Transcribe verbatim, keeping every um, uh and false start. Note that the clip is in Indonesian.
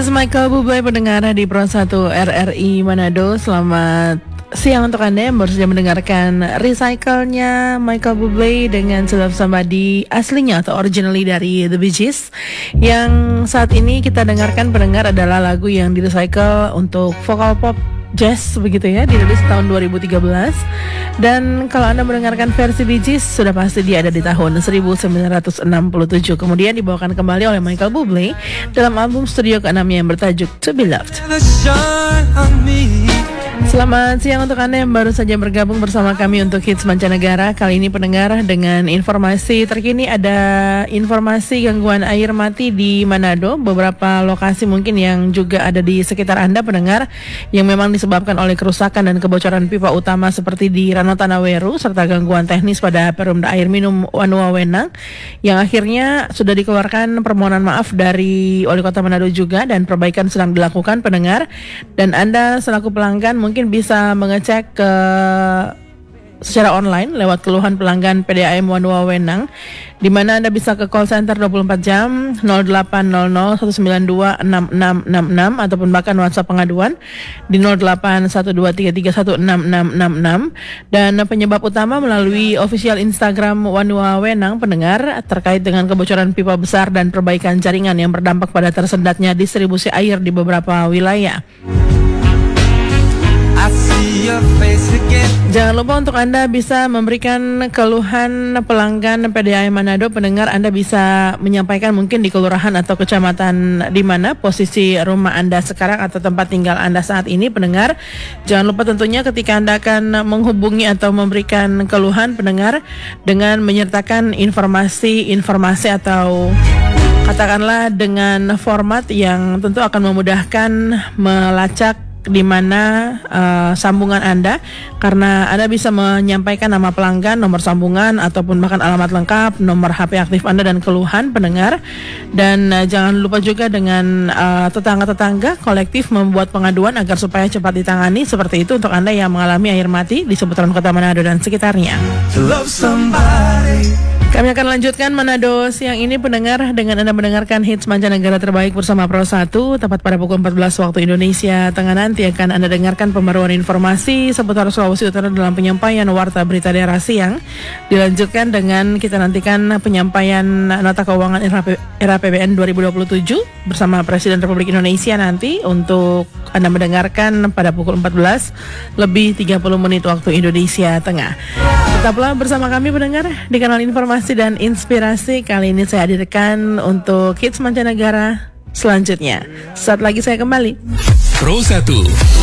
This is Michael Bublé, pendengar di Pro satu R R I Manado. Selamat siang untuk Anda yang baru saja mendengarkan Recycle-nya Michael Bublé dengan Still Love Somebody aslinya atau originally dari The Bee Gees. Yang saat ini kita dengarkan pendengar adalah lagu yang di-recycle untuk vokal pop jazz begitu ya, dirilis tahun dua ribu tiga belas. Dan kalau Anda mendengarkan versi Bee Gees, sudah pasti dia ada di tahun seribu sembilan ratus enam puluh tujuh. Kemudian dibawakan kembali oleh Michael Bublé dalam album studio keenamnya yang bertajuk To Be Loved. Selamat siang untuk Anda yang baru saja bergabung bersama kami untuk Hits Mancanegara. Kali ini pendengar dengan informasi terkini, ada informasi gangguan air mati di Manado. Beberapa lokasi mungkin yang juga ada di sekitar Anda pendengar, yang memang disebabkan oleh kerusakan dan kebocoran pipa utama seperti di Rano Tanaweru, serta gangguan teknis pada perumda air minum Wanua Wenang, yang akhirnya sudah dikeluarkan permohonan maaf dari Wali Kota Manado juga, dan perbaikan sedang dilakukan pendengar. Dan Anda selaku pelanggan mungkin bisa mengecek ke secara online lewat keluhan pelanggan P D A M Wanua Wenang, di mana Anda bisa ke call center dua puluh empat jam nol delapan nol nol satu sembilan dua enam enam enam enam ataupun bahkan WhatsApp pengaduan di nol delapan satu dua tiga tiga satu enam enam enam enam, dan penyebab utama melalui official Instagram Wanua Wenang pendengar terkait dengan kebocoran pipa besar dan perbaikan jaringan yang berdampak pada tersendatnya distribusi air di beberapa wilayah. Jangan lupa untuk Anda bisa memberikan keluhan pelanggan P D A M Manado pendengar. Anda bisa menyampaikan mungkin di kelurahan atau kecamatan di mana posisi rumah Anda sekarang atau tempat tinggal Anda saat ini pendengar. Jangan lupa tentunya ketika Anda akan menghubungi atau memberikan keluhan pendengar dengan menyertakan informasi-informasi atau katakanlah dengan format yang tentu akan memudahkan melacak di mana uh, sambungan Anda, karena Anda bisa menyampaikan nama pelanggan, nomor sambungan, ataupun bahkan alamat lengkap, nomor H P aktif Anda, dan keluhan pendengar. Dan uh, jangan lupa juga dengan uh, tetangga-tetangga kolektif membuat pengaduan agar supaya cepat ditangani. Seperti itu untuk Anda yang mengalami air mati di seputaran Kota Manado dan sekitarnya. Kami akan lanjutkan Manado siang ini pendengar dengan Anda mendengarkan hits mancanegara terbaik bersama Pro satu. Tepat pada pukul empat belas waktu Indonesia Tengah nanti akan Anda dengarkan pembaruan informasi seputar Sulawesi Utara dalam penyampaian Warta Berita Daerah Siang. Dilanjutkan dengan kita nantikan penyampaian nota keuangan era A P B N dua ribu dua puluh tujuh bersama Presiden Republik Indonesia nanti untuk Anda mendengarkan pada pukul empat belas lebih tiga puluh menit waktu Indonesia Tengah. Tetaplah bersama kami pendengar di kanal Informasi dan Inspirasi. Kali ini saya hadirkan untuk hits mancanegara selanjutnya. Saat lagi saya kembali. Pro satu